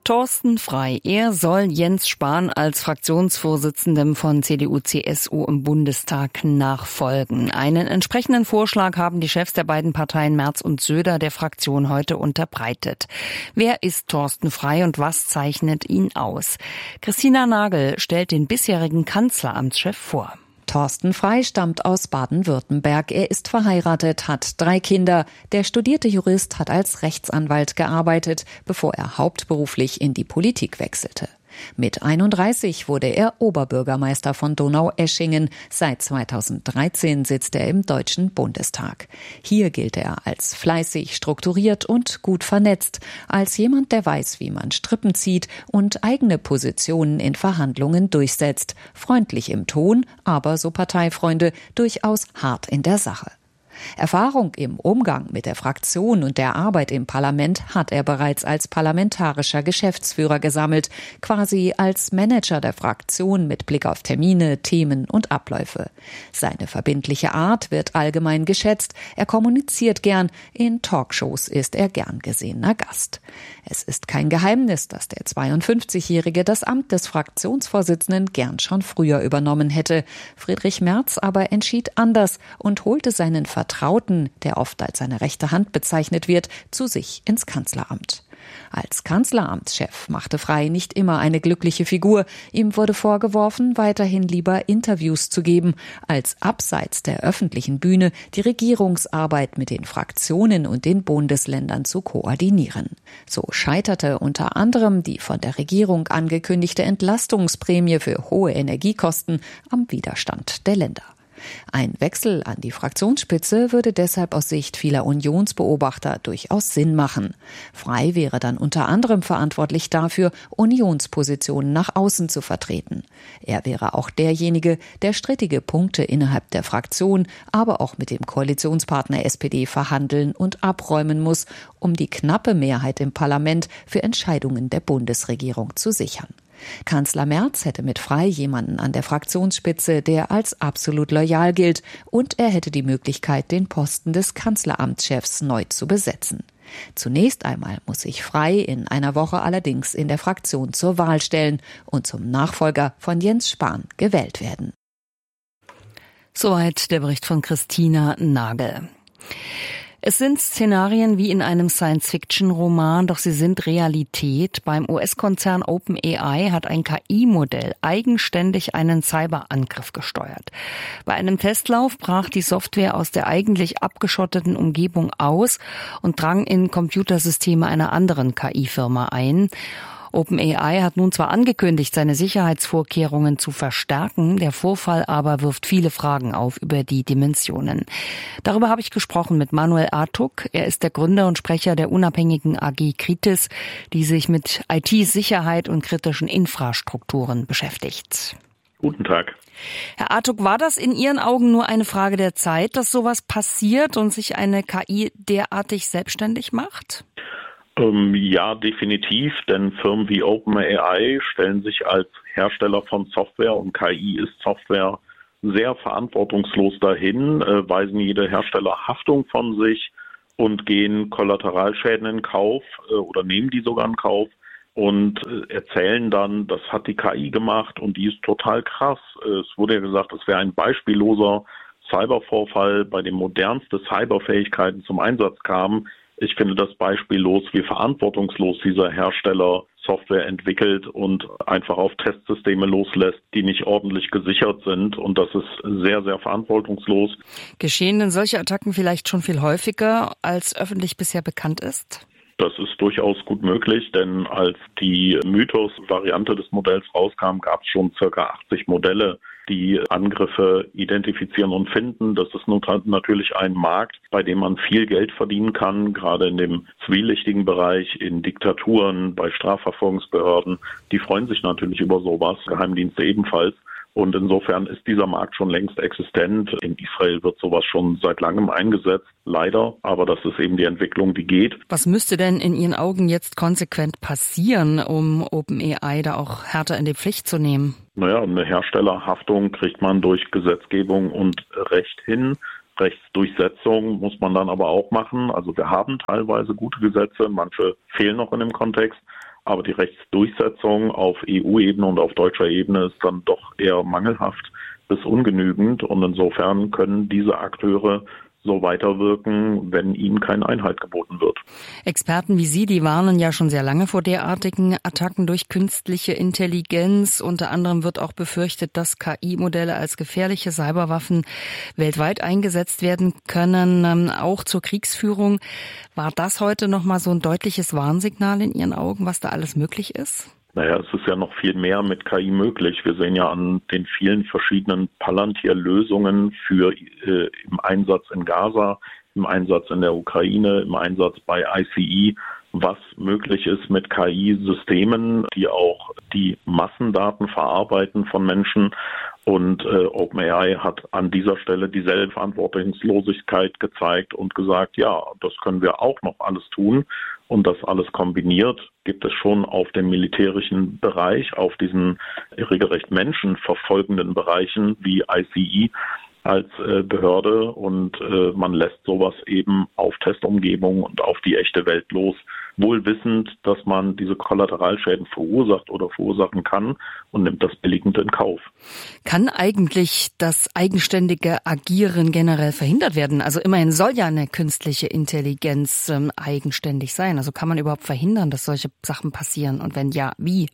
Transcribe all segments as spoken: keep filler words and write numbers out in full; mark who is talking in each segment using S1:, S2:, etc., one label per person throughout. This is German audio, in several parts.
S1: Thorsten Frey, er soll Jens Spahn als Fraktionsvorsitzendem von C D U C S U im Bundestag nachfolgen. Einen entsprechenden Vorschlag haben die Chefs der beiden Parteien Merz und Söder der Fraktion heute unterbreitet. Wer ist Thorsten Frey und was zeichnet ihn aus? Christina Nagel stellt den bisherigen Kanzleramtschef vor.
S2: Thorsten Frey stammt aus Baden-Württemberg. Er ist verheiratet, hat drei Kinder. Der studierte Jurist hat als Rechtsanwalt gearbeitet, bevor er hauptberuflich in die Politik wechselte. Mit einunddreißig wurde er Oberbürgermeister von Donaueschingen. Seit zweitausenddreizehn sitzt er im Deutschen Bundestag. Hier gilt er als fleißig, strukturiert und gut vernetzt, als jemand, der weiß, wie man Strippen zieht und eigene Positionen in Verhandlungen durchsetzt. Freundlich im Ton, aber, so Parteifreunde, durchaus hart in der Sache. Erfahrung im Umgang mit der Fraktion und der Arbeit im Parlament hat er bereits als parlamentarischer Geschäftsführer gesammelt, quasi als Manager der Fraktion mit Blick auf Termine, Themen und Abläufe. Seine verbindliche Art wird allgemein geschätzt, er kommuniziert gern, in Talkshows ist er gern gesehener Gast. Es ist kein Geheimnis, dass der zweiundfünfzigjährige das Amt des Fraktionsvorsitzenden gern schon früher übernommen hätte. Friedrich Merz aber entschied anders und holte seinen Vertrauten, der oft als seine rechte Hand bezeichnet wird, zu sich ins Kanzleramt. Als Kanzleramtschef machte Frey nicht immer eine glückliche Figur. Ihm wurde vorgeworfen, weiterhin lieber Interviews zu geben, als abseits der öffentlichen Bühne die Regierungsarbeit mit den Fraktionen und den Bundesländern zu koordinieren. So scheiterte unter anderem die von der Regierung angekündigte Entlastungsprämie für hohe Energiekosten am Widerstand der Länder. Ein Wechsel an die Fraktionsspitze würde deshalb aus Sicht vieler Unionsbeobachter durchaus Sinn machen. Frey wäre dann unter anderem verantwortlich dafür, Unionspositionen nach außen zu vertreten. Er wäre auch derjenige, der strittige Punkte innerhalb der Fraktion, aber auch mit dem Koalitionspartner S P D verhandeln und abräumen muss, um die knappe Mehrheit im Parlament für Entscheidungen der Bundesregierung zu sichern. Kanzler Merz hätte mit Frey jemanden an der Fraktionsspitze, der als absolut loyal gilt, und er hätte die Möglichkeit, den Posten des Kanzleramtschefs neu zu besetzen. Zunächst einmal muss sich Frey in einer Woche allerdings in der Fraktion zur Wahl stellen und zum Nachfolger von Jens Spahn gewählt werden.
S1: Soweit der Bericht von Christina Nagel. Es sind Szenarien wie in einem Science-Fiction-Roman, doch sie sind Realität. Beim U S-Konzern OpenAI hat ein K I-Modell eigenständig einen Cyberangriff gesteuert. Bei einem Testlauf brach die Software aus der eigentlich abgeschotteten Umgebung aus und drang in Computersysteme einer anderen K I-Firma ein. OpenAI hat nun zwar angekündigt, seine Sicherheitsvorkehrungen zu verstärken, der Vorfall aber wirft viele Fragen auf über die Dimensionen. Darüber habe ich gesprochen mit Manuel Artuk. Er ist der Gründer und Sprecher der unabhängigen A G Kritis, die sich mit I T-Sicherheit und kritischen Infrastrukturen beschäftigt.
S3: Guten Tag.
S1: Herr Artuk, war das in Ihren Augen nur eine Frage der Zeit, dass sowas passiert und sich eine K I derartig selbstständig macht?
S3: Ähm, ja, definitiv, denn Firmen wie OpenAI stellen sich als Hersteller von Software, und K I ist Software, sehr verantwortungslos dahin, äh, weisen jede Herstellerhaftung von sich und gehen Kollateralschäden in Kauf äh, oder nehmen die sogar in Kauf und äh, erzählen dann, das hat die K I gemacht und die ist total krass. Äh, es wurde ja gesagt, es wäre ein beispielloser Cybervorfall, bei dem modernste Cyberfähigkeiten zum Einsatz kamen. Ich finde das beispiellos, wie verantwortungslos dieser Hersteller Software entwickelt und einfach auf Testsysteme loslässt, die nicht ordentlich gesichert sind. Und das ist sehr, sehr verantwortungslos.
S1: Geschehen denn solche Attacken vielleicht schon viel häufiger, als öffentlich bisher bekannt ist?
S3: Das ist durchaus gut möglich, denn als die Mythos-Variante des Modells rauskam, gab es schon circa achtzig Modelle, die Angriffe identifizieren und finden. Das ist nun natürlich ein Markt, bei dem man viel Geld verdienen kann, gerade in dem zwielichtigen Bereich, in Diktaturen, bei Strafverfolgungsbehörden. Die freuen sich natürlich über sowas, Geheimdienste ebenfalls. Und insofern ist dieser Markt schon längst existent. In Israel wird sowas schon seit langem eingesetzt, leider. Aber das ist eben die Entwicklung, die geht.
S1: Was müsste denn in Ihren Augen jetzt konsequent passieren, um OpenAI da auch härter in die Pflicht zu nehmen?
S3: Naja, eine Herstellerhaftung kriegt man durch Gesetzgebung und Recht hin. Rechtsdurchsetzung muss man dann aber auch machen. Also wir haben teilweise gute Gesetze, manche fehlen noch in dem Kontext. aber die Rechtsdurchsetzung auf E U-Ebene und auf deutscher Ebene ist dann doch eher mangelhaft bis ungenügend und insofern können diese Akteure so weiterwirken, wenn ihnen keine Einhalt geboten wird.
S1: Experten wie Sie, die warnen ja schon sehr lange vor derartigen Attacken durch künstliche Intelligenz. Unter anderem wird auch befürchtet, dass K I-Modelle als gefährliche Cyberwaffen weltweit eingesetzt werden können, ähm, auch zur Kriegsführung. War das heute nochmal so ein deutliches Warnsignal in Ihren Augen, was da alles möglich ist?
S3: Naja, es ist ja noch viel mehr mit K I möglich. Wir sehen ja an den vielen verschiedenen Palantir-Lösungen für äh, im Einsatz in Gaza, im Einsatz in der Ukraine, im Einsatz bei I C E, was möglich ist mit K I-Systemen, die auch die Massendaten verarbeiten von Menschen. Und äh, OpenAI hat an dieser Stelle dieselbe Verantwortungslosigkeit gezeigt und gesagt, ja, das können wir auch noch alles tun. Und das alles kombiniert, gibt es schon auf dem militärischen Bereich, auf diesen regelrecht menschenverfolgenden Bereichen wie I C E als äh, Behörde. Und äh, man lässt sowas eben auf Testumgebung und auf die echte Welt los, wohl wissend, dass man diese Kollateralschäden verursacht oder verursachen kann und nimmt das billigend in Kauf.
S1: Kann eigentlich das eigenständige Agieren generell verhindert werden? Also immerhin soll ja eine künstliche Intelligenz ähm, eigenständig sein. Also kann man überhaupt verhindern, dass solche Sachen passieren? Und wenn ja, wie?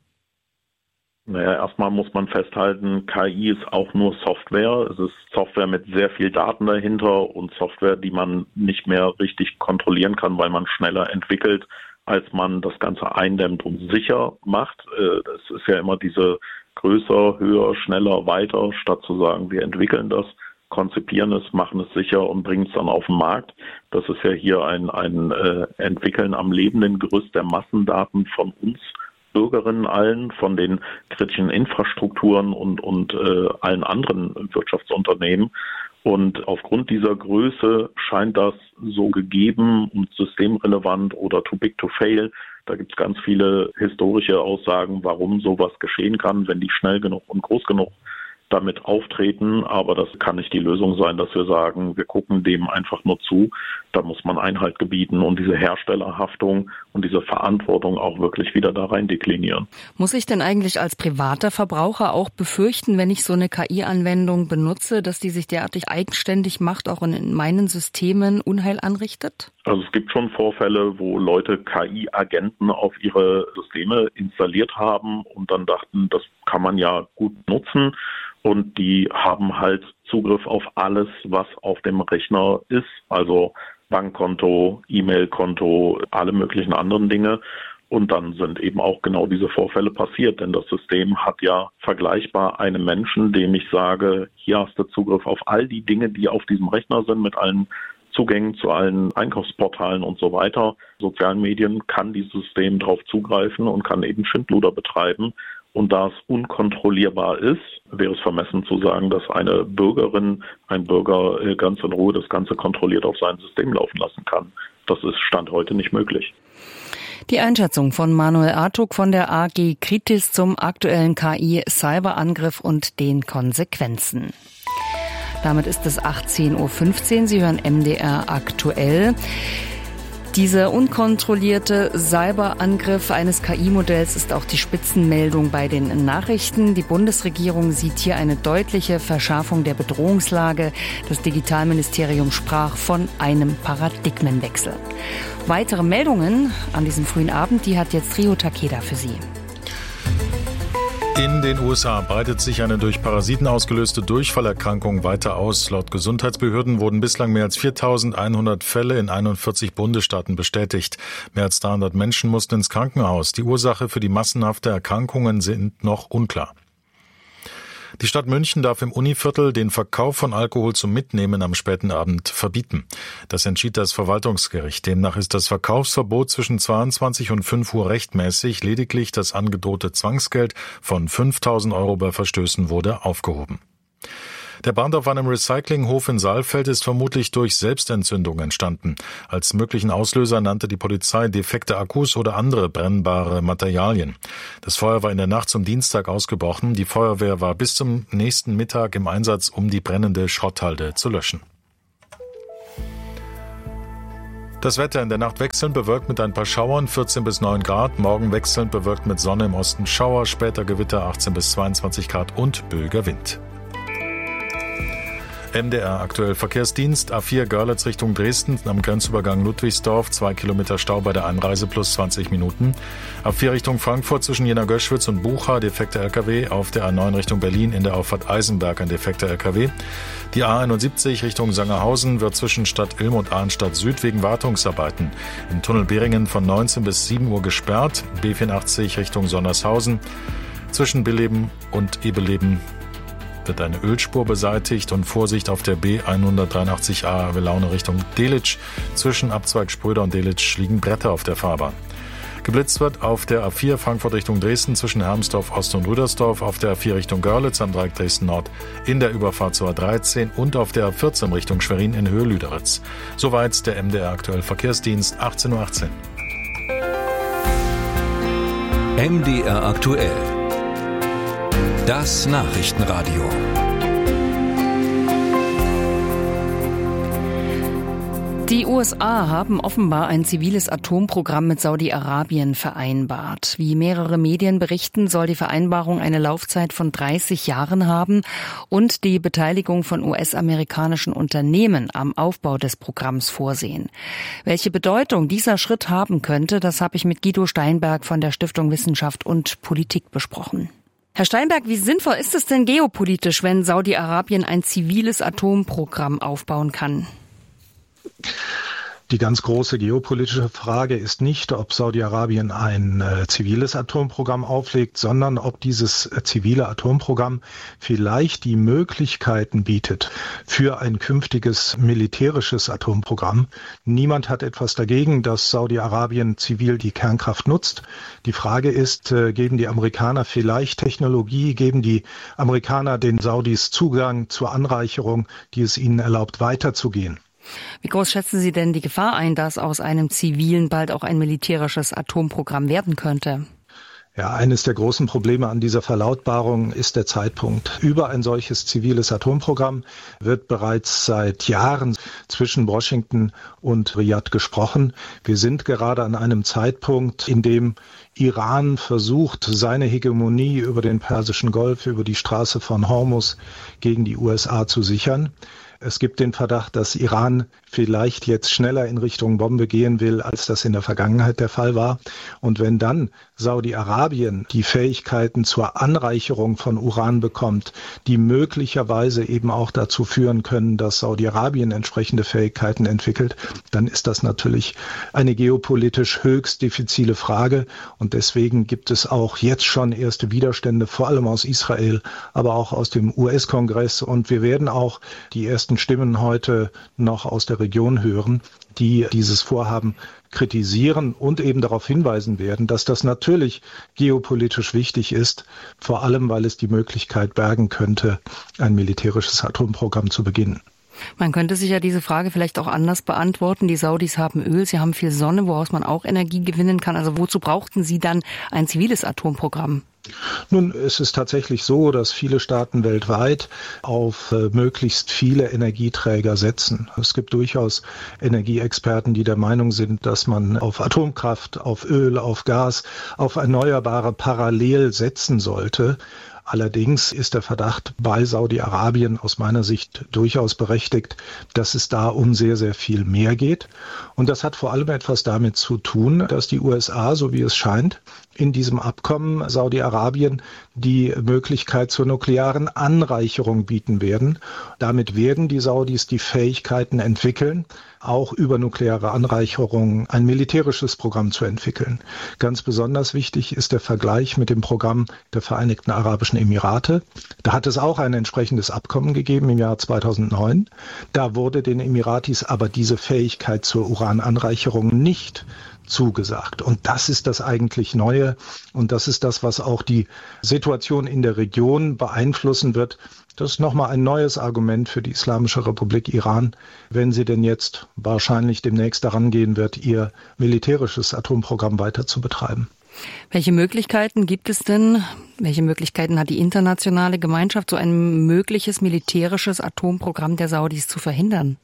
S3: Naja, erstmal muss man festhalten, K I ist auch nur Software. Es ist Software mit sehr viel Daten dahinter und Software, die man nicht mehr richtig kontrollieren kann, weil man schneller entwickelt, als man das Ganze eindämmt und sicher macht. Es ist ja immer diese größer, höher, schneller, weiter, statt zu sagen, wir entwickeln das, konzipieren es, machen es sicher und bringen es dann auf den Markt. Das ist ja hier ein, ein äh, Entwickeln am lebenden Gerüst der Massendaten von uns Bürgerinnen allen, von den kritischen Infrastrukturen und, und äh, allen anderen Wirtschaftsunternehmen. Und aufgrund dieser Größe scheint das so gegeben und systemrelevant oder too big to fail. Da gibt es ganz viele historische Aussagen, warum sowas geschehen kann, wenn die schnell genug und groß genug damit auftreten. Aber das kann nicht die Lösung sein, dass wir sagen, wir gucken dem einfach nur zu. Da muss man Einhalt gebieten und diese Herstellerhaftung und diese Verantwortung auch wirklich wieder da rein deklinieren.
S1: Muss ich denn eigentlich als privater Verbraucher auch befürchten, wenn ich so eine K I-Anwendung benutze, dass die sich derartig eigenständig macht, auch in meinen Systemen Unheil anrichtet?
S3: Also es gibt schon Vorfälle, wo Leute K I-Agenten auf ihre Systeme installiert haben und dann dachten, das kann man ja gut nutzen. Und die haben halt Zugriff auf alles, was auf dem Rechner ist, also Bankkonto, E-Mail-Konto, alle möglichen anderen Dinge. Und dann sind eben auch genau diese Vorfälle passiert, denn das System hat ja vergleichbar einen Menschen, dem ich sage, hier hast du Zugriff auf all die Dinge, die auf diesem Rechner sind, mit allen Zugängen zu allen Einkaufsportalen und so weiter. Sozialen Medien kann dieses System darauf zugreifen und kann eben Schindluder betreiben. Und da es unkontrollierbar ist, wäre es vermessen zu sagen, dass eine Bürgerin, ein Bürger ganz in Ruhe das Ganze kontrolliert auf sein System laufen lassen kann. Das ist Stand heute nicht möglich.
S1: Die Einschätzung von Manuel Artuk von der A G Kritis zum aktuellen K I-Cyberangriff und den Konsequenzen. Damit ist es achtzehn Uhr fünfzehn. Sie hören M D R aktuell. Dieser unkontrollierte Cyberangriff eines K I-Modells ist auch die Spitzenmeldung bei den Nachrichten. Die Bundesregierung sieht hier eine deutliche Verschärfung der Bedrohungslage. Das Digitalministerium sprach von einem Paradigmenwechsel. Weitere Meldungen an diesem frühen Abend, die hat jetzt Rio Takeda für Sie.
S4: In den U S A breitet sich eine durch Parasiten ausgelöste Durchfallerkrankung weiter aus. Laut Gesundheitsbehörden wurden bislang mehr als viertausendeinhundert Fälle in einundvierzig Bundesstaaten bestätigt. Mehr als dreihundert Menschen mussten ins Krankenhaus. Die Ursache für die massenhafte Erkrankungen sind noch unklar. Die Stadt München darf im Univiertel den Verkauf von Alkohol zum Mitnehmen am späten Abend verbieten. Das entschied das Verwaltungsgericht. Demnach ist das Verkaufsverbot zwischen zweiundzwanzig und fünf Uhr rechtmäßig. Lediglich das angedrohte Zwangsgeld von fünftausend Euro bei Verstößen wurde aufgehoben. Der Brand auf einem Recyclinghof in Saalfeld ist vermutlich durch Selbstentzündung entstanden. Als möglichen Auslöser nannte die Polizei defekte Akkus oder andere brennbare Materialien. Das Feuer war in der Nacht zum Dienstag ausgebrochen. Die Feuerwehr war bis zum nächsten Mittag im Einsatz, um die brennende Schrotthalde zu löschen. Das Wetter in der Nacht wechselnd bewölkt mit ein paar Schauern, vierzehn bis neun Grad. Morgen wechselnd bewölkt mit Sonne, im Osten Schauer, später Gewitter, achtzehn bis zweiundzwanzig Grad und böiger Wind. M D R aktuell Verkehrsdienst, A vier Görlitz Richtung Dresden, am Grenzübergang Ludwigsdorf, zwei Kilometer Stau bei der Einreise plus zwanzig Minuten. A vier Richtung Frankfurt zwischen Jena-Göschwitz und Bucha, defekter L K W. Auf der A neun Richtung Berlin in der Auffahrt Eisenberg ein defekter L K W. Die A einundsiebzig Richtung Sangerhausen wird zwischen Stadt Ilm und Arnstadt Süd wegen Wartungsarbeiten im Tunnel Beringen von neunzehn bis sieben Uhr gesperrt. B vierundachtzig Richtung Sonnershausen zwischen Billeben und Ebeleben wird eine Ölspur beseitigt und Vorsicht auf der B hundertdreiundachtzig A Laune Richtung Delitzsch. Zwischen Abzweig Spröder und Delitzsch liegen Bretter auf der Fahrbahn. Geblitzt wird auf der A vier Frankfurt Richtung Dresden zwischen Hermsdorf Ost und Rüdersdorf, auf der A vier Richtung Görlitz am Dreieck Dresden Nord in der Überfahrt zur A dreizehn und auf der A vierzehn Richtung Schwerin in Höhe Lüderitz. Soweit der M D R aktuell Verkehrsdienst, achtzehn Uhr achtzehn.
S5: M D R aktuell. Das Nachrichtenradio.
S1: Die U S A haben offenbar ein ziviles Atomprogramm mit Saudi-Arabien vereinbart. Wie mehrere Medien berichten, soll die Vereinbarung eine Laufzeit von dreißig Jahren haben und die Beteiligung von U S-amerikanischen Unternehmen am Aufbau des Programms vorsehen. Welche Bedeutung dieser Schritt haben könnte, das habe ich mit Guido Steinberg von der Stiftung Wissenschaft und Politik besprochen. Herr Steinberg, wie sinnvoll ist es denn geopolitisch, wenn Saudi-Arabien ein ziviles Atomprogramm aufbauen kann?
S6: Die ganz große geopolitische Frage ist nicht, ob Saudi-Arabien ein äh, ziviles Atomprogramm auflegt, sondern ob dieses äh, zivile Atomprogramm vielleicht die Möglichkeiten bietet für ein künftiges militärisches Atomprogramm. Niemand hat etwas dagegen, dass Saudi-Arabien zivil die Kernkraft nutzt. Die Frage ist, äh, geben die Amerikaner vielleicht Technologie, geben die Amerikaner den Saudis Zugang zur Anreicherung, die es ihnen erlaubt, weiterzugehen?
S1: Wie groß schätzen Sie denn die Gefahr ein, dass aus einem zivilen bald auch ein militärisches Atomprogramm werden könnte?
S6: Ja, eines der großen Probleme an dieser Verlautbarung ist der Zeitpunkt. Über ein solches ziviles Atomprogramm wird bereits seit Jahren zwischen Washington und Riyadh gesprochen. Wir sind gerade an einem Zeitpunkt, in dem Iran versucht, seine Hegemonie über den Persischen Golf, über die Straße von Hormuz gegen die U S A zu sichern. Es gibt den Verdacht, dass Iran vielleicht jetzt schneller in Richtung Bombe gehen will, als das in der Vergangenheit der Fall war. Und wenn dann Saudi-Arabien die Fähigkeiten zur Anreicherung von Uran bekommt, die möglicherweise eben auch dazu führen können, dass Saudi-Arabien entsprechende Fähigkeiten entwickelt, dann ist das natürlich eine geopolitisch höchst diffizile Frage. Und deswegen gibt es auch jetzt schon erste Widerstände, vor allem aus Israel, aber auch aus dem U S-Kongress. Und wir werden auch die ersten Stimmen heute noch aus der Region hören, die dieses Vorhaben kritisieren und eben darauf hinweisen werden, dass das natürlich geopolitisch wichtig ist, vor allem weil es die Möglichkeit bergen könnte, ein militärisches Atomprogramm zu beginnen.
S1: Man könnte sich ja diese Frage vielleicht auch anders beantworten. Die Saudis haben Öl, sie haben viel Sonne, woraus man auch Energie gewinnen kann. Also wozu brauchten sie dann ein ziviles Atomprogramm?
S6: Nun, es ist tatsächlich so, dass viele Staaten weltweit auf äh, möglichst viele Energieträger setzen. Es gibt durchaus Energieexperten, die der Meinung sind, dass man auf Atomkraft, auf Öl, auf Gas, auf Erneuerbare parallel setzen sollte. Allerdings ist der Verdacht bei Saudi-Arabien aus meiner Sicht durchaus berechtigt, dass es da um sehr, sehr viel mehr geht. Und das hat vor allem etwas damit zu tun, dass die U S A, so wie es scheint, in diesem Abkommen Saudi-Arabien die Möglichkeit zur nuklearen Anreicherung bieten werden. Damit werden die Saudis die Fähigkeiten entwickeln, auch über nukleare Anreicherung ein militärisches Programm zu entwickeln. Ganz besonders wichtig ist der Vergleich mit dem Programm der Vereinigten Arabischen Emirate. Da hat es auch ein entsprechendes Abkommen gegeben im Jahr zweitausendneun. Da wurde den Emiratis aber diese Fähigkeit zur Urananreicherung nicht zugesagt. Und das ist das eigentlich Neue. Und das ist das, was auch die Situation in der Region beeinflussen wird. Das ist nochmal ein neues Argument für die Islamische Republik Iran, wenn sie denn jetzt wahrscheinlich demnächst daran gehen wird, ihr militärisches Atomprogramm weiter zu betreiben.
S1: Welche Möglichkeiten gibt es denn? Welche Möglichkeiten hat die internationale Gemeinschaft, so ein mögliches militärisches Atomprogramm der Saudis zu verhindern?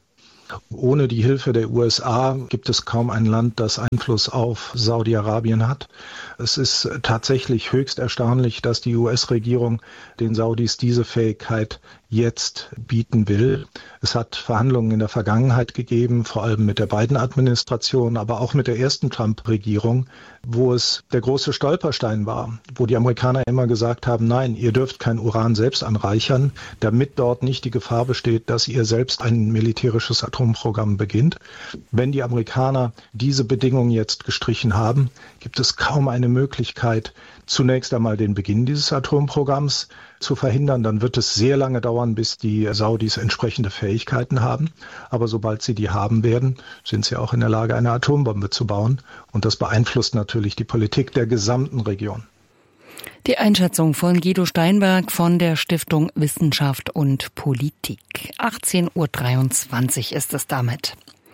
S6: Ohne die Hilfe der U S A gibt es kaum ein Land, das Einfluss auf Saudi-Arabien hat. Es ist tatsächlich höchst erstaunlich, dass die U S-Regierung den Saudis diese Fähigkeit jetzt bieten will. Es hat Verhandlungen in der Vergangenheit gegeben, vor allem mit der Biden-Administration, aber auch mit der ersten Trump-Regierung, wo es der große Stolperstein war, wo die Amerikaner immer gesagt haben, nein, ihr dürft kein Uran selbst anreichern, damit dort nicht die Gefahr besteht, dass ihr selbst ein militärisches Atomprogramm beginnt. Wenn die Amerikaner diese Bedingungen jetzt gestrichen haben, gibt es kaum eine Möglichkeit, zunächst einmal den Beginn dieses Atomprogramms zu verhindern. Dann wird es sehr lange dauern, bis die Saudis entsprechende Fähigkeiten haben. Aber sobald sie die haben werden, sind sie auch in der Lage, eine Atombombe zu bauen. Und das beeinflusst natürlich die Politik der gesamten Region.
S1: Die Einschätzung von Guido Steinberg von der Stiftung Wissenschaft und Politik. achtzehn Uhr dreiundzwanzig ist es damit.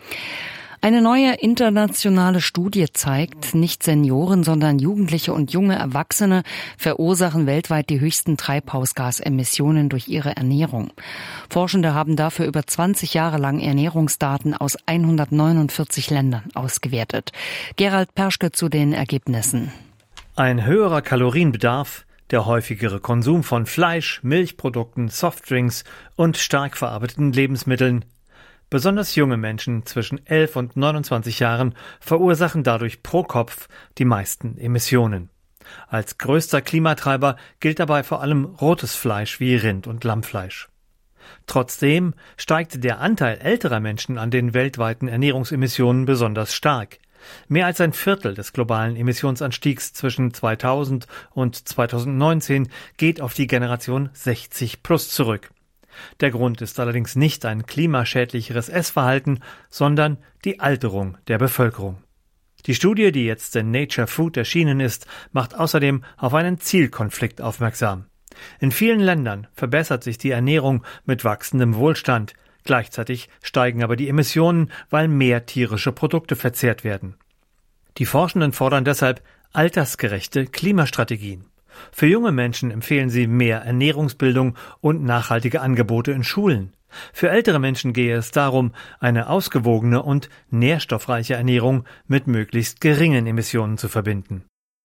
S1: Eine neue internationale Studie zeigt, nicht Senioren, sondern Jugendliche und junge Erwachsene verursachen weltweit die höchsten Treibhausgasemissionen durch ihre Ernährung. Forschende haben dafür über zwanzig Jahre lang Ernährungsdaten aus hundertneunundvierzig Ländern ausgewertet. Gerald Perschke zu den Ergebnissen.
S7: Ein höherer Kalorienbedarf, der häufigere Konsum von Fleisch, Milchprodukten, Softdrinks und stark verarbeiteten Lebensmitteln. Besonders junge Menschen zwischen elf und neunundzwanzig Jahren verursachen dadurch pro Kopf die meisten Emissionen. Als größter Klimatreiber gilt dabei vor allem rotes Fleisch wie Rind- und Lammfleisch. Trotzdem steigt der Anteil älterer Menschen an den weltweiten Ernährungsemissionen besonders stark. Mehr als ein Viertel des globalen Emissionsanstiegs zwischen zweitausend und zweitausendneunzehn geht auf die Generation sechzig plus zurück. Der Grund ist allerdings nicht ein klimaschädlicheres Essverhalten, sondern die Alterung der Bevölkerung. Die Studie, die jetzt in Nature Food erschienen ist, macht außerdem auf einen Zielkonflikt aufmerksam. In vielen Ländern verbessert sich die Ernährung mit wachsendem Wohlstand. Gleichzeitig steigen aber die Emissionen, weil mehr tierische Produkte verzehrt werden. Die Forschenden fordern deshalb altersgerechte Klimastrategien. Für junge Menschen empfehlen sie mehr Ernährungsbildung und nachhaltige Angebote in Schulen. Für ältere Menschen gehe es darum, eine ausgewogene und nährstoffreiche Ernährung mit möglichst geringen Emissionen zu verbinden.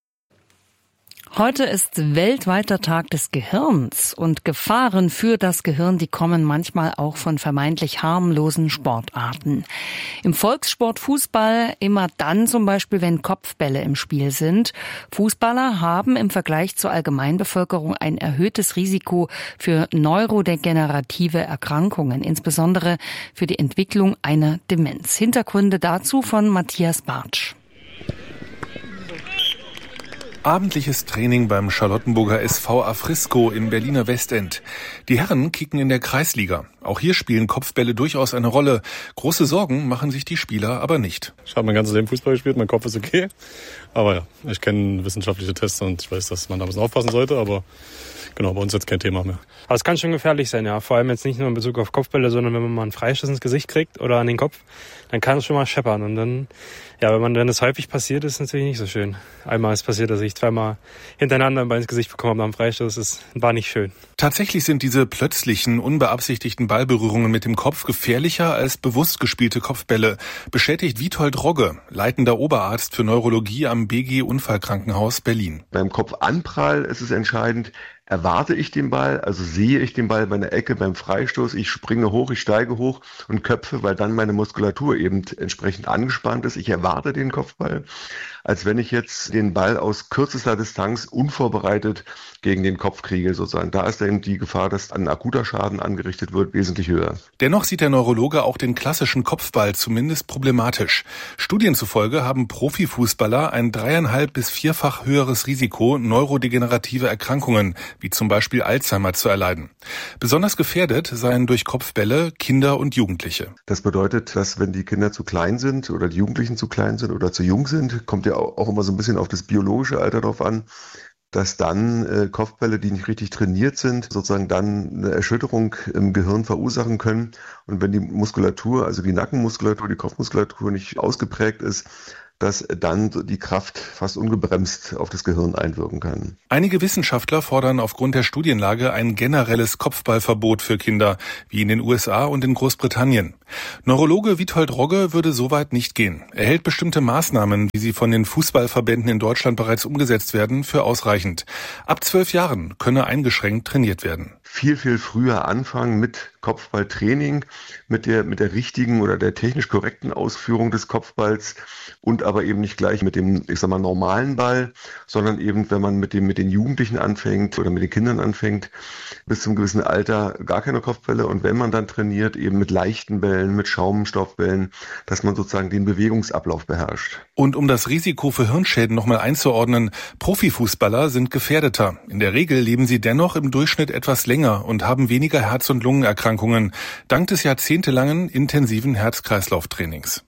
S1: Heute ist weltweiter Tag des Gehirns und Gefahren für das Gehirn, die kommen manchmal auch von vermeintlich harmlosen Sportarten. Im Volkssport Fußball immer dann zum Beispiel, wenn Kopfbälle im Spiel sind. Fußballer haben im Vergleich zur Allgemeinbevölkerung ein erhöhtes Risiko für neurodegenerative Erkrankungen, insbesondere für die Entwicklung einer Demenz. Hintergründe dazu von Matthias Bartsch.
S8: Abendliches Training beim Charlottenburger S V Afrisco im Berliner Westend. Die Herren kicken in der Kreisliga. Auch hier spielen Kopfbälle durchaus eine Rolle. Große Sorgen machen sich die Spieler aber nicht.
S9: Ich habe mein ganzes Leben Fußball gespielt, mein Kopf ist okay. Aber ja, ich kenne wissenschaftliche Tests und ich weiß, dass man da ein bisschen aufpassen sollte. Aber genau, bei uns jetzt kein Thema mehr.
S10: Aber es kann schon gefährlich sein, ja. Vor allem jetzt nicht nur in Bezug auf Kopfbälle, sondern wenn man mal einen Freistoß ins Gesicht kriegt oder an den Kopf, dann kann es schon mal scheppern. Und dann, ja, wenn man wenn das häufig passiert, ist es natürlich nicht so schön. Einmal ist passiert, dass ich zweimal hintereinander ein Bein ins Gesicht bekommen habe nach dem Freistoß. Das war nicht schön.
S8: Tatsächlich sind diese plötzlichen, unbeabsichtigten Ballberührungen mit dem Kopf gefährlicher als bewusst gespielte Kopfbälle, bestätigt Witold Rogge, leitender Oberarzt für Neurologie am B G Unfallkrankenhaus Berlin.
S11: Beim Kopfanprall ist es entscheidend, erwarte ich den Ball, also sehe ich den Ball bei einer Ecke, beim Freistoß, ich springe hoch, ich steige hoch und köpfe, weil dann meine Muskulatur eben entsprechend angespannt ist. Ich erwarte den Kopfball, als wenn ich jetzt den Ball aus kürzester Distanz unvorbereitet gegen den Kopf kriege sozusagen. Da ist eben die Gefahr, dass ein akuter Schaden angerichtet wird, wesentlich höher.
S8: Dennoch sieht der Neurologe auch den klassischen Kopfball zumindest problematisch. Studien zufolge haben Profifußballer ein dreieinhalb bis vierfach höheres Risiko, neurodegenerative Erkrankungen wie zum Beispiel Alzheimer zu erleiden. Besonders gefährdet seien durch Kopfbälle Kinder und Jugendliche.
S11: Das bedeutet, dass wenn die Kinder zu klein sind oder die Jugendlichen zu klein sind oder zu jung sind, kommt ja auch immer so ein bisschen auf das biologische Alter drauf an, dass dann äh, Kopfbälle, die nicht richtig trainiert sind, sozusagen dann eine Erschütterung im Gehirn verursachen können. Und wenn die Muskulatur, also die Nackenmuskulatur, die Kopfmuskulatur nicht ausgeprägt ist, dass dann die Kraft fast ungebremst auf das Gehirn einwirken kann.
S8: Einige Wissenschaftler fordern aufgrund der Studienlage ein generelles Kopfballverbot für Kinder, wie in den U S A und in Großbritannien. Neurologe Witold Rogge würde soweit nicht gehen. Er hält bestimmte Maßnahmen, wie sie von den Fußballverbänden in Deutschland bereits umgesetzt werden, für ausreichend. Ab zwölf Jahren könne eingeschränkt trainiert werden.
S11: Viel, viel früher anfangen mit Kopfballtraining, mit der, mit der richtigen oder der technisch korrekten Ausführung des Kopfballs und aber eben nicht gleich mit dem, ich sag mal, normalen Ball, sondern eben, wenn man mit dem, mit den Jugendlichen anfängt oder mit den Kindern anfängt, bis zum gewissen Alter gar keine Kopfbälle und wenn man dann trainiert, eben mit leichten Bällen, mit Schaumstoffbällen, dass man sozusagen den Bewegungsablauf beherrscht.
S8: Und um das Risiko für Hirnschäden nochmal einzuordnen, Profifußballer sind gefährdeter. In der Regel leben sie dennoch im Durchschnitt etwas länger und haben weniger Herz- und Lungenerkrankungen, dank des jahrzehntelangen intensiven Herz-Kreislauf-Trainings.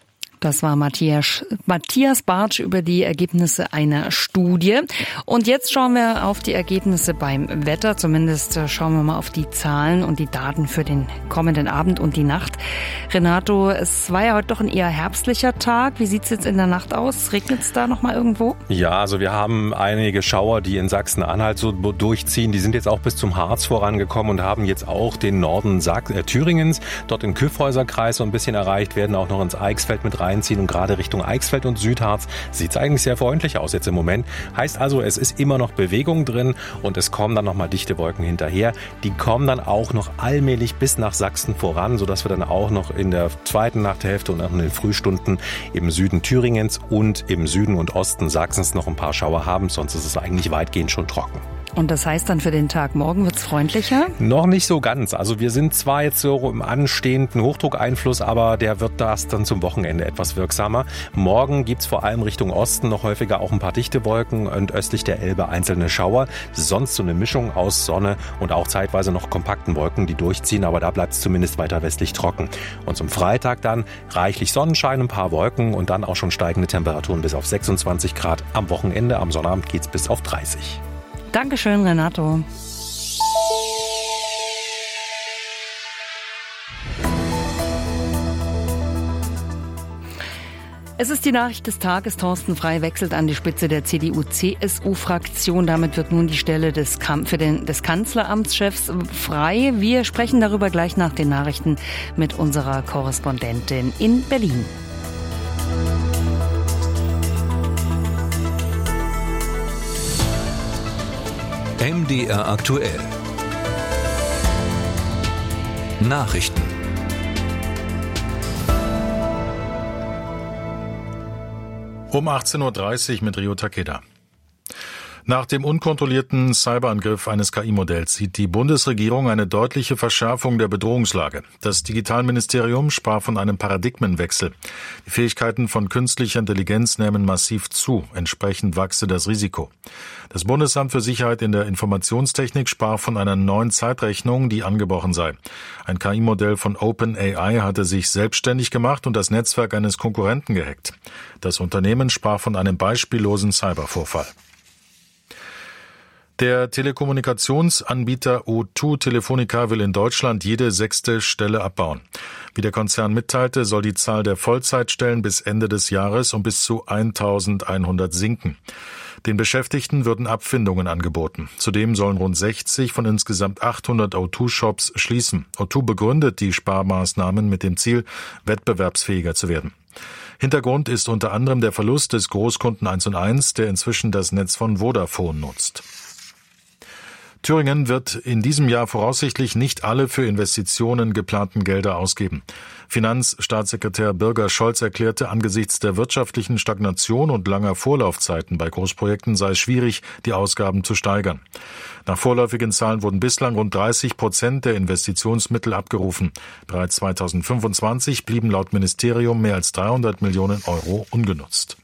S1: Das war Matthias, Matthias Bartsch über die Ergebnisse einer Studie. Und jetzt schauen wir auf die Ergebnisse beim Wetter. Zumindest schauen wir mal auf die Zahlen und die Daten für den kommenden Abend und die Nacht. Renato, es war ja heute doch ein eher herbstlicher Tag. Wie sieht's jetzt in der Nacht aus? Regnet es da noch mal irgendwo?
S12: Ja, also wir haben einige Schauer, die in Sachsen-Anhalt so durchziehen. Die sind jetzt auch bis zum Harz vorangekommen und haben jetzt auch den Norden Sach- äh, Thüringens, dort im Kyffhäuserkreis so ein bisschen erreicht, werden auch noch ins Eichsfeld mit rein. Einziehen und gerade Richtung Eichsfeld und Südharz sieht es eigentlich sehr freundlich aus jetzt im Moment. Heißt also, es ist immer noch Bewegung drin und es kommen dann nochmal dichte Wolken hinterher. Die kommen dann auch noch allmählich bis nach Sachsen voran, sodass wir dann auch noch in der zweiten Nachthälfte und auch in den Frühstunden im Süden Thüringens und im Süden und Osten Sachsens noch ein paar Schauer haben. Sonst ist es eigentlich weitgehend schon trocken.
S1: Und das heißt dann für den Tag morgen wird's freundlicher?
S12: Noch nicht so ganz. Also wir sind zwar jetzt so im anstehenden Hochdruckeinfluss, aber der wird das dann zum Wochenende etwas wirksamer. Morgen gibt's vor allem Richtung Osten noch häufiger auch ein paar dichte Wolken und östlich der Elbe einzelne Schauer. Sonst so eine Mischung aus Sonne und auch zeitweise noch kompakten Wolken, die durchziehen, aber da bleibt's zumindest weiter westlich trocken. Und zum Freitag dann reichlich Sonnenschein, ein paar Wolken und dann auch schon steigende Temperaturen bis auf sechsundzwanzig Grad. Am Wochenende, am Sonnabend geht's bis auf dreißig.
S1: Dankeschön, Renato. Es ist die Nachricht des Tages. Thorsten Frey wechselt an die Spitze der C D U-C S U-Fraktion. Damit wird nun die Stelle des, für den, des Kanzleramtschefs frei. Wir sprechen darüber gleich nach den Nachrichten mit unserer Korrespondentin in Berlin.
S5: M D R aktuell. Nachrichten.
S4: Um achtzehn Uhr dreißig mit Rio Takeda. Nach dem unkontrollierten Cyberangriff eines K I-Modells sieht die Bundesregierung eine deutliche Verschärfung der Bedrohungslage. Das Digitalministerium sprach von einem Paradigmenwechsel. Die Fähigkeiten von künstlicher Intelligenz nehmen massiv zu. Entsprechend wachse das Risiko. Das Bundesamt für Sicherheit in der Informationstechnik sprach von einer neuen Zeitrechnung, die angebrochen sei. Ein K I-Modell von OpenAI hatte sich selbstständig gemacht und das Netzwerk eines Konkurrenten gehackt. Das Unternehmen sprach von einem beispiellosen Cybervorfall. Der Telekommunikationsanbieter O zwei Telefonica will in Deutschland jede sechste Stelle abbauen. Wie der Konzern mitteilte, soll die Zahl der Vollzeitstellen bis Ende des Jahres um bis zu eintausendeinhundert sinken. Den Beschäftigten würden Abfindungen angeboten. Zudem sollen rund sechzig von insgesamt achthundert O zwei Shops schließen. O zwei begründet die Sparmaßnahmen mit dem Ziel, wettbewerbsfähiger zu werden. Hintergrund ist unter anderem der Verlust des Großkunden eins und eins, der inzwischen das Netz von Vodafone nutzt. Thüringen wird in diesem Jahr voraussichtlich nicht alle für Investitionen geplanten Gelder ausgeben. Finanzstaatssekretär Birger Scholz erklärte, angesichts der wirtschaftlichen Stagnation und langer Vorlaufzeiten bei Großprojekten sei es schwierig, die Ausgaben zu steigern. Nach vorläufigen Zahlen wurden bislang rund dreißig Prozent der Investitionsmittel abgerufen. Bereits zweitausendfünfundzwanzig blieben laut Ministerium mehr als dreihundert Millionen Euro ungenutzt.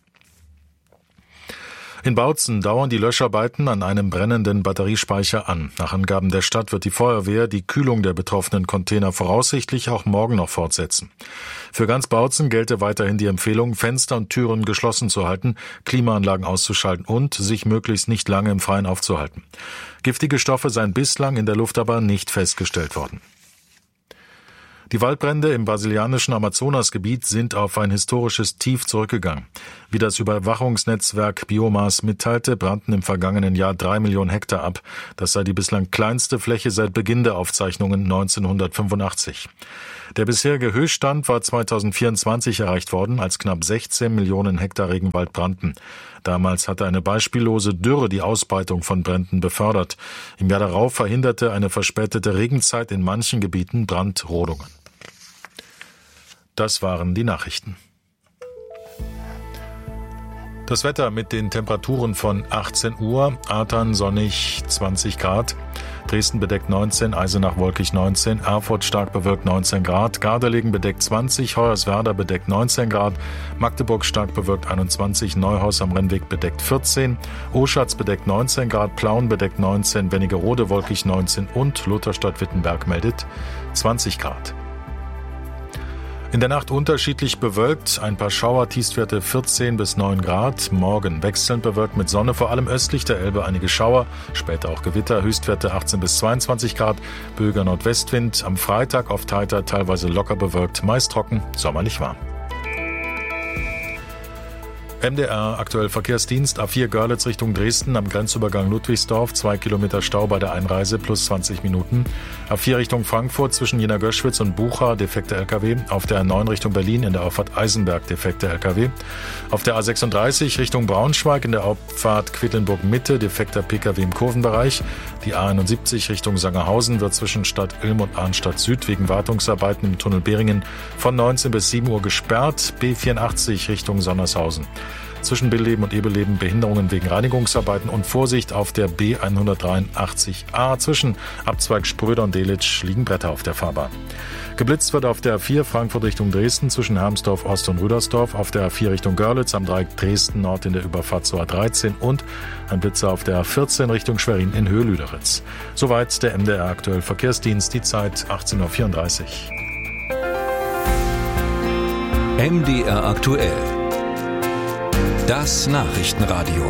S4: In Bautzen dauern die Löscharbeiten an einem brennenden Batteriespeicher an. Nach Angaben der Stadt wird die Feuerwehr die Kühlung der betroffenen Container voraussichtlich auch morgen noch fortsetzen. Für ganz Bautzen gelte weiterhin die Empfehlung, Fenster und Türen geschlossen zu halten, Klimaanlagen auszuschalten und sich möglichst nicht lange im Freien aufzuhalten. Giftige Stoffe seien bislang in der Luft aber nicht festgestellt worden. Die Waldbrände im brasilianischen Amazonasgebiet sind auf ein historisches Tief zurückgegangen. Wie das Überwachungsnetzwerk Biomas mitteilte, brannten im vergangenen Jahr drei Millionen Hektar ab. Das sei die bislang kleinste Fläche seit Beginn der Aufzeichnungen neunzehnhundertfünfundachtzig. Der bisherige Höchststand war zweitausendvierundzwanzig erreicht worden, als knapp sechzehn Millionen Hektar Regenwald brannten. Damals hatte eine beispiellose Dürre die Ausbreitung von Bränden befördert. Im Jahr darauf verhinderte eine verspätete Regenzeit in manchen Gebieten Brandrodungen. Das waren die Nachrichten. Das Wetter mit den Temperaturen von achtzehn Uhr, Artern sonnig zwanzig Grad, Dresden bedeckt neunzehn, Eisenach wolkig neunzehn, Erfurt stark bewölkt neunzehn Grad, Gardelegen bedeckt zwanzig, Hoyerswerda bedeckt neunzehn Grad, Magdeburg stark bewölkt einundzwanzig, Neuhaus am Rennweg bedeckt vierzehn, Oschatz bedeckt neunzehn Grad, Plauen bedeckt neunzehn, Wernigerode wolkig neunzehn und Lutherstadt-Wittenberg meldet zwanzig Grad. In der Nacht unterschiedlich bewölkt, ein paar Schauer, Tiefstwerte vierzehn bis neun Grad. Morgen wechselnd bewölkt mit Sonne, vor allem östlich der Elbe einige Schauer, später auch Gewitter, Höchstwerte achtzehn bis zweiundzwanzig Grad. Böiger Nordwestwind, am Freitag oft heiter, teilweise locker bewölkt, meist trocken, sommerlich warm. M D R aktuell Verkehrsdienst A vier Görlitz Richtung Dresden am Grenzübergang Ludwigsdorf, zwei Kilometer Stau bei der Einreise plus zwanzig Minuten. A vier Richtung Frankfurt zwischen Jena Göschwitz und Bucha defekte L K W. Auf der A neun Richtung Berlin in der Auffahrt Eisenberg defekte L K W. Auf der A sechsunddreißig Richtung Braunschweig in der Auffahrt Quedlinburg Mitte defekter P K W im Kurvenbereich. Die A einundsiebzig Richtung Sangerhausen wird zwischen Stadt Ilm und Arnstadt Süd wegen Wartungsarbeiten im Tunnel Beringen von neunzehn bis sieben Uhr gesperrt. B vierundachtzig Richtung Sonnershausen. Zwischen Billeben und Ebeleben Behinderungen wegen Reinigungsarbeiten und Vorsicht auf der B hundertdreiundachtzig A. Zwischen Abzweig Spröder und Delitzsch liegen Bretter auf der Fahrbahn. Geblitzt wird auf der A vier Frankfurt Richtung Dresden zwischen Hermsdorf Ost und Rüdersdorf, auf der A vier Richtung Görlitz am Dreieck Dresden Nord in der Überfahrt zur A dreizehn und ein Blitzer auf der A vierzehn Richtung Schwerin in Höhe Lüderitz. Soweit der M D R aktuell Verkehrsdienst, die Zeit achtzehn Uhr vierunddreißig.
S5: M D R aktuell. Das Nachrichtenradio.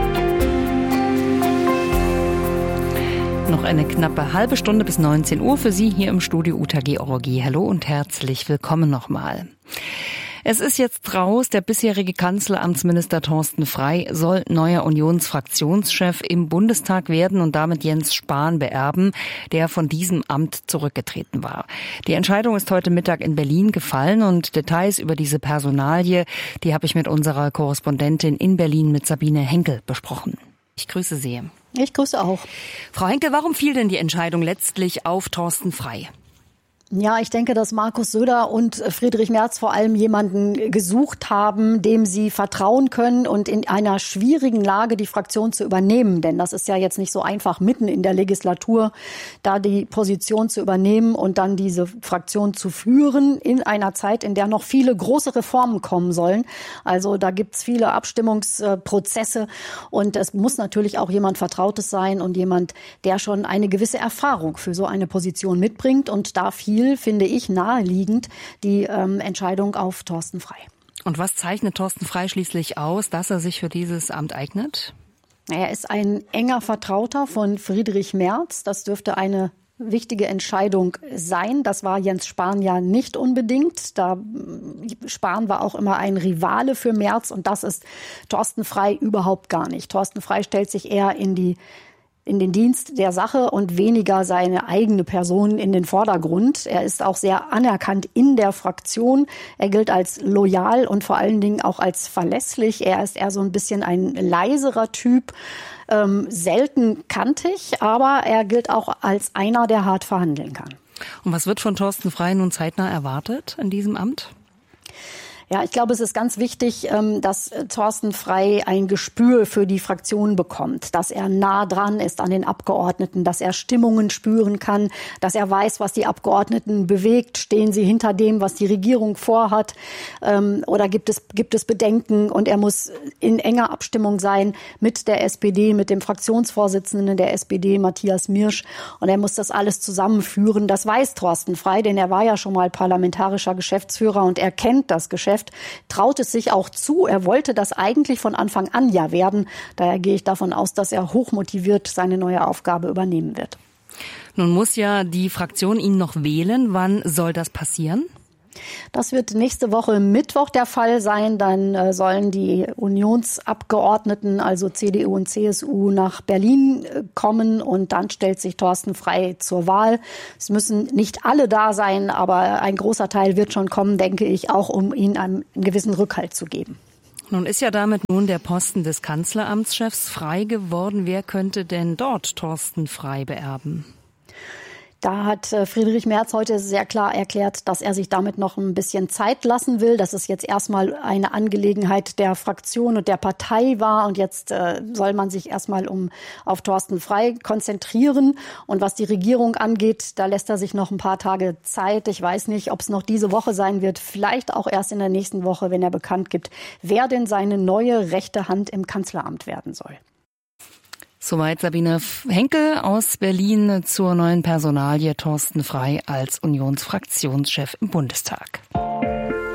S1: Noch eine knappe halbe Stunde bis neunzehn Uhr für Sie hier im Studio Uta Georgi. Hallo und herzlich willkommen nochmal. Es ist jetzt raus, der bisherige Kanzleramtsminister Thorsten Frey soll neuer Unionsfraktionschef im Bundestag werden und damit Jens Spahn beerben, der von diesem Amt zurückgetreten war. Die Entscheidung ist heute Mittag in Berlin gefallen und Details über diese Personalie, die habe ich mit unserer Korrespondentin in Berlin mit Sabine Henkel besprochen. Ich grüße Sie.
S13: Ich grüße auch.
S1: Frau Henkel, warum fiel denn die Entscheidung letztlich auf Thorsten Frey?
S13: Ja, ich denke, dass Markus Söder und Friedrich Merz vor allem jemanden gesucht haben, dem sie vertrauen können und in einer schwierigen Lage die Fraktion zu übernehmen. Denn das ist ja jetzt nicht so einfach, mitten in der Legislatur da die Position zu übernehmen und dann diese Fraktion zu führen in einer Zeit, in der noch viele große Reformen kommen sollen. Also da gibt's viele Abstimmungsprozesse und es muss natürlich auch jemand Vertrautes sein und jemand, der schon eine gewisse Erfahrung für so eine Position mitbringt. Und da fiel, finde ich, naheliegend die ähm, Entscheidung auf Thorsten Frey.
S1: Und was zeichnet Thorsten Frey schließlich aus, dass er sich für dieses Amt eignet?
S13: Er ist ein enger Vertrauter von Friedrich Merz. Das dürfte eine wichtige Entscheidung sein. Das war Jens Spahn ja nicht unbedingt. Da Spahn war auch immer ein Rivale für Merz und das ist Thorsten Frey überhaupt gar nicht. Thorsten Frey stellt sich eher in die in den Dienst der Sache und weniger seine eigene Person in den Vordergrund. Er ist auch sehr anerkannt in der Fraktion. Er gilt als loyal und vor allen Dingen auch als verlässlich. Er ist eher so ein bisschen ein leiserer Typ, ähm, selten kantig, aber er gilt auch als einer, der hart verhandeln kann.
S1: Und was wird von Thorsten Frey nun zeitnah erwartet in diesem Amt?
S13: Ja, ich glaube, es ist ganz wichtig, dass Thorsten Frey ein Gespür für die Fraktion bekommt, dass er nah dran ist an den Abgeordneten, dass er Stimmungen spüren kann, dass er weiß, was die Abgeordneten bewegt. Stehen sie hinter dem, was die Regierung vorhat, oder gibt es, gibt es Bedenken? Und er muss in enger Abstimmung sein mit der S P D, mit dem Fraktionsvorsitzenden der S P D, Matthias Mirsch. Und er muss das alles zusammenführen. Das weiß Thorsten Frey, denn er war ja schon mal parlamentarischer Geschäftsführer und er kennt das Geschäft. Traut es sich auch zu. Er wollte das eigentlich von Anfang an ja werden. Daher gehe ich davon aus, dass er hochmotiviert seine neue Aufgabe übernehmen wird.
S1: Nun muss ja die Fraktion ihn noch wählen. Wann soll das passieren?
S13: Das wird nächste Woche Mittwoch der Fall sein. Dann äh, sollen die Unionsabgeordneten, also C D U und C S U, nach Berlin äh, kommen und dann stellt sich Thorsten Frey zur Wahl. Es müssen nicht alle da sein, aber ein großer Teil wird schon kommen, denke ich, auch um ihnen einen, einen gewissen Rückhalt zu geben.
S1: Nun ist ja damit nun der Posten des Kanzleramtschefs frei geworden. Wer könnte denn dort Thorsten Frey beerben?
S13: Da hat Friedrich Merz heute sehr klar erklärt, dass er sich damit noch ein bisschen Zeit lassen will, dass es jetzt erstmal eine Angelegenheit der Fraktion und der Partei war und jetzt äh, soll man sich erstmal um auf Thorsten Frey konzentrieren. Und was die Regierung angeht, da lässt er sich noch ein paar Tage Zeit. Ich weiß nicht, ob es noch diese Woche sein wird, vielleicht auch erst in der nächsten Woche, wenn er bekannt gibt, wer denn seine neue rechte Hand im Kanzleramt werden soll.
S1: Soweit Sabine Henkel aus Berlin zur neuen Personalie Thorsten Frey als Unionsfraktionschef im Bundestag.